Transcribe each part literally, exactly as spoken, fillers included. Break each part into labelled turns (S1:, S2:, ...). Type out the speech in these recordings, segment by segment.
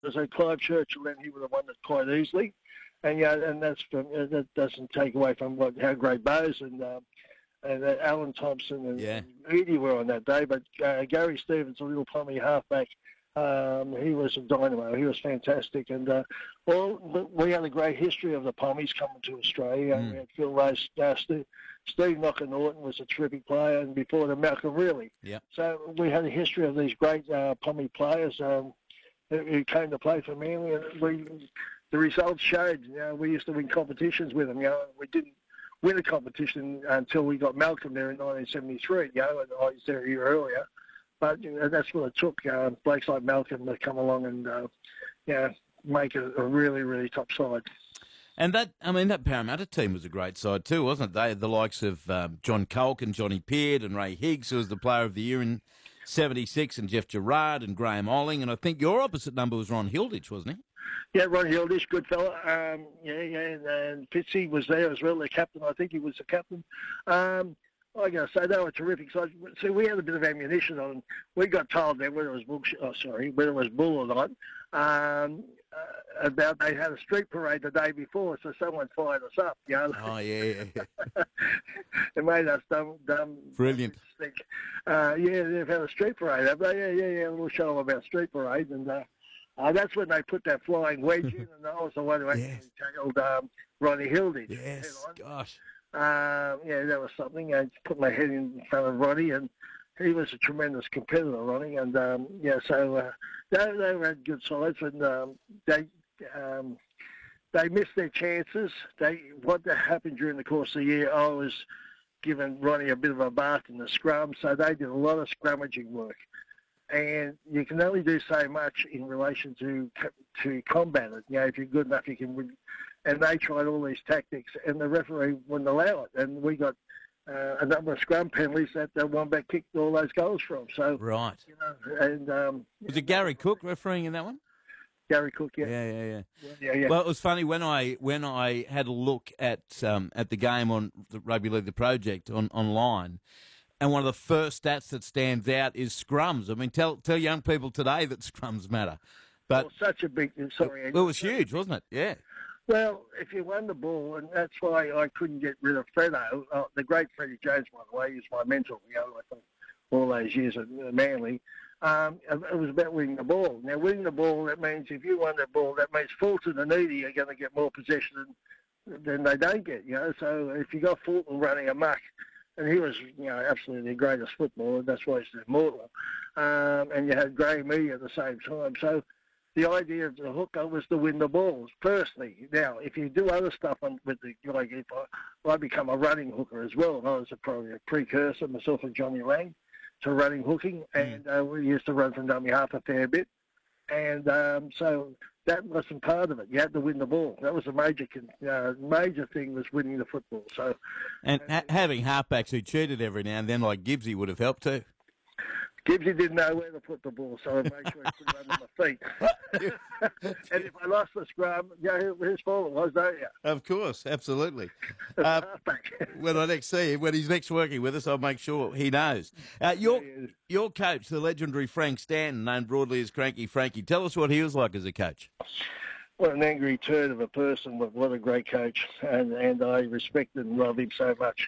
S1: So Clive Churchill, then he would have won it quite easily. And yeah, and that's from, that doesn't take away from what how great Bose and um, and uh, Alan Thompson and,
S2: Yeah.
S1: and Edie were on that day. But uh, Gary Stevens, a little Tommy halfback, um, he was a dynamo. He was fantastic. And uh, well, we had a great history of the Pommies coming to Australia.
S2: Mm.
S1: We had Phil Rose, uh, Steve, Steve Knocker Norton was a terrific player, and before the Malcolm Reilly.
S2: Yeah.
S1: So we had a history of these great uh, Pommy players um, who, who came to play for Manly, and we. The results showed, you know, we used to win competitions with them. You know, we didn't win a competition until we got Malcolm there in nineteen seventy-three. You know, and I was there a year earlier. But you know, that's what it took. Uh, blokes like Malcolm to come along and, uh, you know, make it a really, really top side.
S2: And that, I mean, that Parramatta team was a great side too, wasn't it? They had the likes of um, John Culk and Johnny Peard and Ray Higgs, who was the Player of the Year in seventy-six, and Jeff Gerard and Graham Olling. And I think your opposite number was Ron Hilditch, wasn't he?
S1: Yeah, Ron Hilditch, good fella. Um, yeah, yeah, and, and Fitzy was there as well, the captain. I think he was the captain. Um, I got to say, they were terrific. So, see, we had a bit of ammunition on them. We got told then whether it was bullshit, oh, sorry, whether it was bull or not, um, uh, about they had a street parade the day before, so someone fired us up, you know.
S2: Oh, yeah.
S1: It made us dumb. dumb
S2: Brilliant.
S1: Think. Uh, yeah, they've had a street parade, have they? Yeah, yeah, yeah. We'll show them about street parade. And uh, uh, that's when they put that flying wedge in, and I was the one who actually
S2: Yes.
S1: tackled um, Ronnie Hilditch.
S2: Yes, gosh.
S1: Uh, yeah, that was something. I just put my head in front of Ronnie, and he was a tremendous competitor, Ronnie. And um, yeah, so uh, they they had good sides, and um, they um, they missed their chances. They what happened during the course of the year, I was giving Ronnie a bit of a bath in the scrum, so they did a lot of scrummaging work. And you can only do so much in relation to to combat it. You know, if you're good enough, you can win. And they tried all these tactics, and the referee wouldn't allow it. And we got uh, a number of scrum penalties that the Wombat kicked all those goals from. So
S2: Right.
S1: you know, and um,
S2: Was it Gary Cook refereeing in that one?
S1: Gary Cook, yeah,
S2: Yeah, yeah, yeah.
S1: yeah, yeah. yeah.
S2: Well, it was funny when I when I had a look at um, at the game on the Rugby League the Project on online, and one of the first stats that stands out is scrums. I mean, tell tell young people today that scrums matter, but
S1: well, such a big sorry.
S2: it was huge, wasn't it? Yeah.
S1: Well, if you won the ball, and that's why I couldn't get rid of Fredo, uh, the great Freddie Jones, by the way, he's my mentor, you know, I think all those years at Manly. Um, it was about winning the ball. Now, winning the ball, that means if you won the ball, that means Fulton and Edie are going to get more possession than, than they don't get, you know. So if you got Fulton running amok, and he was, you know, absolutely the greatest footballer, that's why he's immortal, um, and you had Graham Edie at the same time. So the idea of the hooker was to win the balls, firstly. Now, if you do other stuff on, with the, like if I, I become a running hooker as well, and I was a, probably a precursor, myself and Johnny Lang, to running hooking, and uh, we used to run from dummy half a fair bit. And um, so that wasn't part of it. You had to win the ball. That was a major uh, major thing, was winning the football. So,
S2: And ha- having halfbacks who cheated every now and then, like Gibbsy, would have helped too.
S1: Gibbsy didn't know where to put the ball, so I made sure he put it under my feet. And if I lost the scrum, you know, whose fault it was, don't you?
S2: Of course, absolutely.
S1: As a
S2: Uh,
S1: halfback.
S2: when I next see him, when he's next working with us, I'll make sure he knows. Uh, your
S1: Yeah, yeah.
S2: your coach, the legendary Frank Stanton, known broadly as Cranky Frankie, tell us what he was like as a coach.
S1: What an angry turd of a person, but what a great coach, and and I respect and love him so much.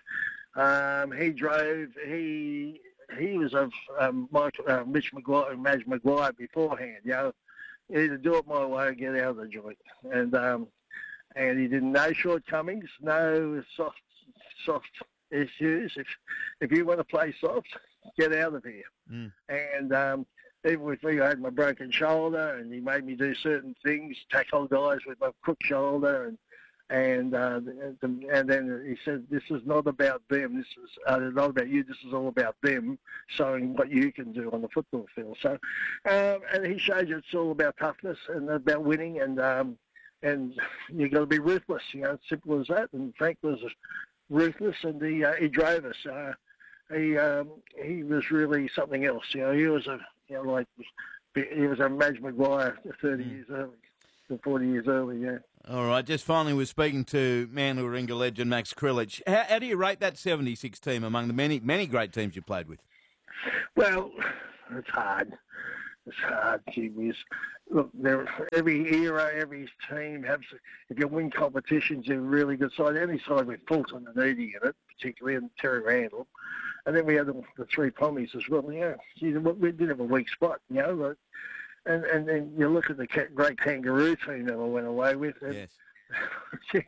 S1: Um, he drove, he he was of um, Mike, uh, Mitch Maguire and Madge Maguire beforehand, you know. Either do it my way or get out of the joint. And um, and he didn't know shortcomings, no soft soft issues. If if you want to play soft, get out of here.
S2: Mm.
S1: And um, even with me, I had my broken shoulder, and he made me do certain things, tackle guys with my crook shoulder, and and uh, the, and then he said, "This is not about them. This is uh, not about you. This is all about them, showing what you can do on the football field." So, um, and he showed you it's all about toughness and about winning, and um, and you got to be ruthless. You know, simple as that. And Frank was ruthless, and he uh, he drove us. Uh, he um, he was really something else. You know, he was a you know like he was a Madge Maguire thirty mm. years early, forty years early. Yeah.
S2: All right, just finally, we're speaking to Manly Warringah legend Max Krilich. How, how do you rate that seventy-six team among the many many great teams you played with?
S1: Well, it's hard. It's hard, gee whiz. Look, there, every era, every team has, if you win competitions, they're a really good side. Any side with Fulton and Eadie in it, particularly, and Terry Randall. And then we had the, the three Pommies as well. Yeah, gee, we did have a weak spot, you know. But, and, and then you look at the great Kangaroo team that I went away with. And,
S2: yes.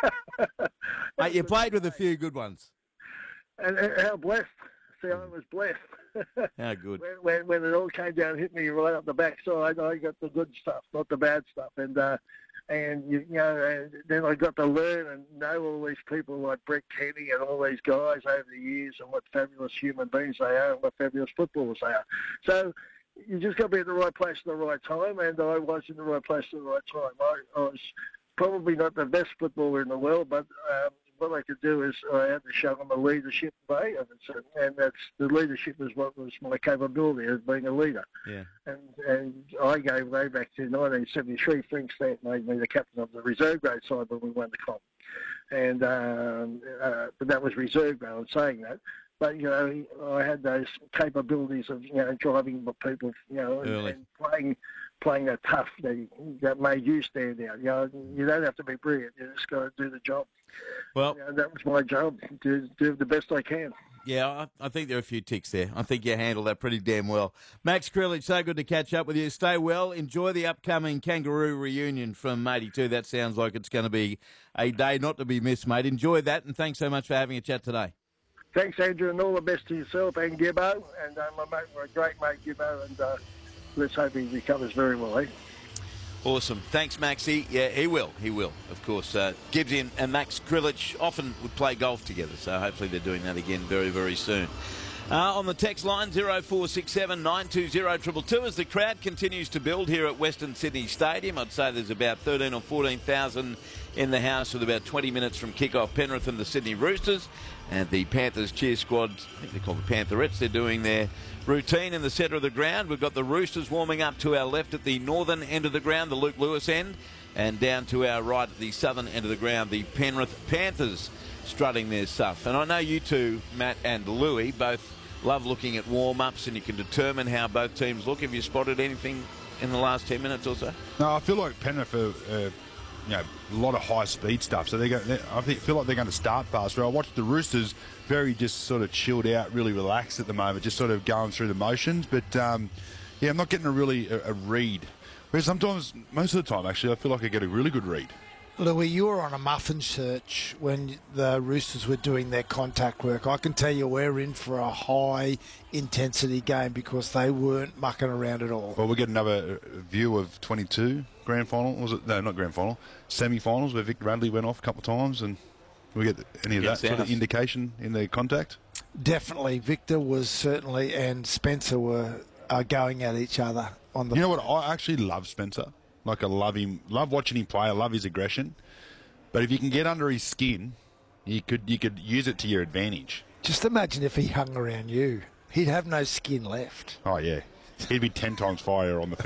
S2: Mate, you played with a few good ones.
S1: And, and how blessed. See, I was blessed.
S2: How good.
S1: When, when, when it all came down and hit me right up the backside, I got the good stuff, not the bad stuff. And, uh, and you, you know, and then I got to learn and know all these people like Brett Kenny and all these guys over the years and what fabulous human beings they are and what fabulous footballers they are. So you just got to be at the right place at the right time, and I was in the right place at the right time. I, I was probably not the best footballer in the world, but um, what I could do is I had to show them a leadership way of it, and that's the leadership is what was my capability as being a leader.
S2: Yeah.
S1: And and I gave way back to nineteen seventy-three. Frank Stant made me the captain of the reserve grade side when we won the comp, and um, uh, but that was reserve grade. I'm saying that. But, you know, I had those capabilities of, you know, driving people, you know, and, and playing playing that tough that, that made you stand out. You know, you don't have to be brilliant. You just got to do the job.
S2: Well,
S1: you know, that was my job, to do the best I can.
S2: Yeah, I, I think there are a few ticks there. I think you handled that pretty damn well. Max Krilich, so good to catch up with you. Stay well. Enjoy the upcoming Kangaroo reunion from eighty-two. That sounds like it's going to be a day not to be missed, mate. Enjoy that, and thanks so much for having a chat today.
S1: Thanks, Andrew, and all the best to yourself and Gibbo. And uh, my mate, my great mate Gibbo, and uh, let's hope he recovers very well, eh?
S2: Awesome. Thanks, Maxie. Yeah, he will. He will, of course. Uh, Gibbsy and, and Max Krilich often would play golf together, so hopefully they're doing that again very, very soon. Uh, on the text line, zero four six seven nine two zero two two two, as the crowd continues to build here at Western Sydney Stadium. I'd say there's about thirteen or fourteen thousand in the house with about twenty minutes from kick-off. Penrith and the Sydney Roosters. And the Panthers cheer squad, I think they're called the Pantherettes, they're doing their routine in the centre of the ground. We've got the Roosters warming up to our left at the northern end of the ground, the Luke Lewis end, and down to our right at the southern end of the ground, the Penrith Panthers strutting their stuff. And I know you two, Matt and Louis, both love looking at warm-ups, and you can determine how both teams look. Have you spotted anything in the last ten minutes or so?
S3: No, I feel like Penrith are... Uh, You know, a lot of high-speed stuff. So they go. I think, feel like they're going to start faster. I watched the Roosters very just sort of chilled out, really relaxed at the moment, just sort of going through the motions. But, um, yeah, I'm not getting a really a, a read. Whereas sometimes, most of the time, actually, I feel like I get a really good read.
S4: Louis, you were on a muffin search when the Roosters were doing their contact work. I can tell you we're in for a high-intensity game because they weren't mucking around at all.
S3: Well, we'll get another view of twenty-two grand final. Was it? No, not grand final. Semi-finals where Vic Radley went off a couple of times, and we get any of
S2: yes,
S3: that sort
S2: yes.
S3: of indication in the contact?
S4: Definitely. Victor was certainly, and Spencer were uh, going at each other on the...
S3: You know what? I actually love Spencer. Like, I love him, love watching him play. I love his aggression. But if you can get under his skin, you could you could use it to your advantage.
S4: Just imagine if he hung around you. He'd have no skin left.
S3: Oh, yeah. He'd be ten times fire on the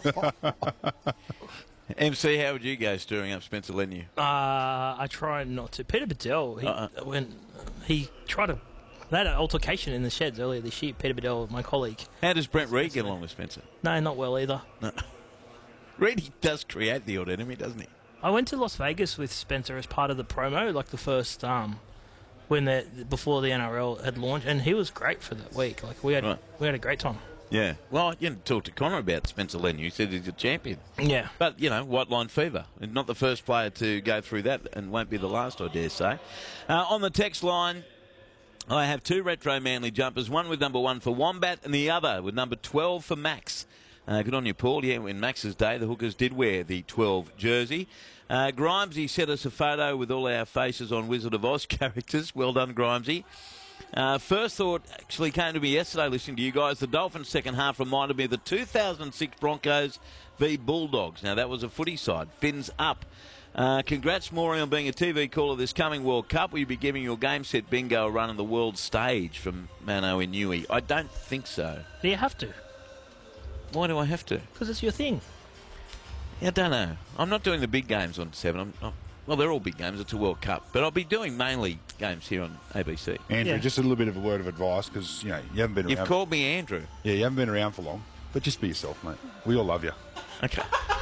S3: field.
S2: M C, how would you go stirring up Spencer Leniu?
S5: Uh, I try not to. Peter Bedell, he,
S2: Uh-uh.
S5: when he tried to... They had an altercation in the sheds earlier this year, Peter Bedell, my colleague.
S2: How does Brent Reid get along with Spencer?
S5: No, not well either.
S2: No. Reid does create the odd enemy, doesn't he?
S5: I went to Las Vegas with Spencer as part of the promo, like the first um, when the before the N R L had launched, and he was great for that week. Like we had
S2: Right.
S5: we had a great time.
S2: Yeah. Well, you talked to Connor about Spencer Leniu. He said he's a champion.
S5: Yeah.
S2: But, you know, white line fever. And not the first player to go through that, and won't be the last, I dare say. Uh, on the text line, I have two retro Manly jumpers, one with number one for Wombat and the other with number twelve for Max. Uh, good on you, Paul. Yeah, in Max's day, the Hookers did wear the twelve jersey. Uh, Grimesy sent us a photo with all our faces on Wizard of Oz characters. Well done, Grimesy. Uh, first thought actually came to me yesterday listening to you guys. The Dolphins' second half reminded me of the two thousand six Broncos v Bulldogs. Now, that was a footy side. Fins up. Uh, congrats, Maury, on being a T V caller this coming World Cup. Will you be giving your game set bingo a run on the world stage from Mano Inui? I don't think so.
S5: Do you have to?
S2: Why do I have to?
S5: Because it's your thing.
S2: I don't know. I'm not doing the big games on seven. I'm, I'm, well, they're all big games. It's a World Cup. But I'll be doing mainly games here on A B C.
S3: Andrew,
S5: Yeah.
S3: just a little bit of a word of advice, because you know you haven't been
S2: You've
S3: around.
S2: called me Andrew.
S3: Yeah, you haven't been around for long. But just be yourself, mate. We all love you.
S5: Okay.